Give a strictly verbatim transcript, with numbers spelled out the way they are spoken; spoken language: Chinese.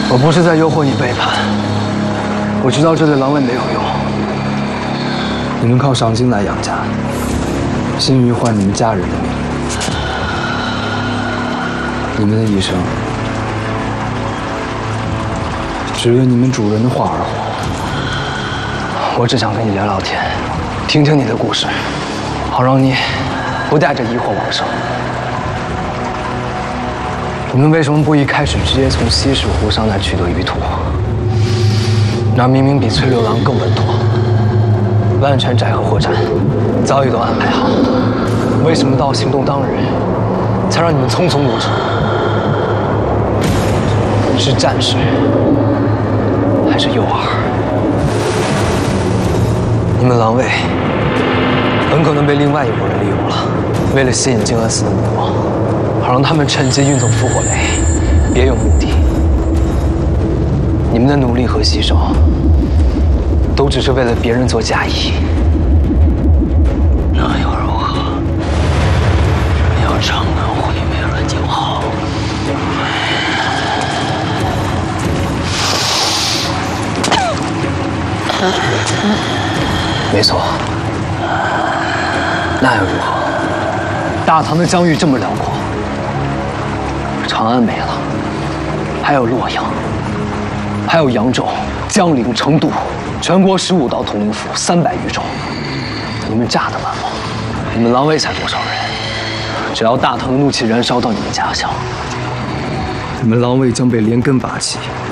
我不是在诱惑你背叛，我知道这对狼卫没有用。你们靠赏金来养家，薪于换你们家人的命。你们的一生只为你们主人的话而活。我只想跟你聊聊天，听听你的故事，好让你不带着疑惑往生。你们为什么不一开始直接从西市湖上来取得鱼图？那明明比翠六郎更稳妥。万泉窄河会战早已都安排好，为什么到行动当日才让你们匆匆入城？是战士还是诱饵？你们狼卫很可能被另外一拨人利用了，为了吸引静安寺的目光，好让他们趁机运走烽火雷，别有目的。你们的努力和牺牲，都只是为了别人做嫁衣。 那又如何？只要长安毁灭了就好。 没错。那又如何？大唐的疆域这么辽阔，长安没了，还有洛阳，还有扬州、江陵、成都，全国十五道统领府，三百余州。你们炸得满吗？你们狼卫才多少人？只要大唐的怒气燃烧到你们家乡，你们狼卫将被连根拔起，